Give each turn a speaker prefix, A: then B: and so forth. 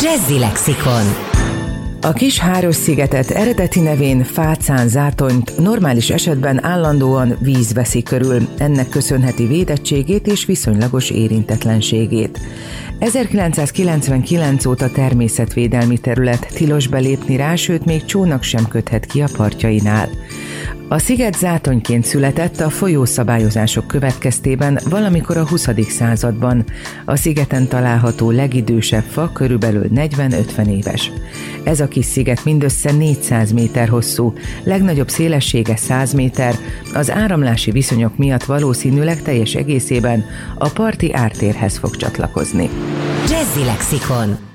A: Jazzy Lexikon.
B: A kis Háros-szigetet eredeti nevén Fácán-Zátonyt normális esetben állandóan víz veszi körül, ennek köszönheti védettségét és viszonylagos érintetlenségét. 1999 óta természetvédelmi terület, tilos belépni rá, sőt még csónak sem köthet ki a partjainál. A sziget zátonyként született a folyószabályozások következtében valamikor a 20. században. A szigeten található legidősebb fa körülbelül 40-50 éves. Ez a kis sziget mindössze 400 méter hosszú, legnagyobb szélessége 100 méter, az áramlási viszonyok miatt valószínűleg teljes egészében a parti ártérhez fog csatlakozni.
A: Jazzy Lexikon.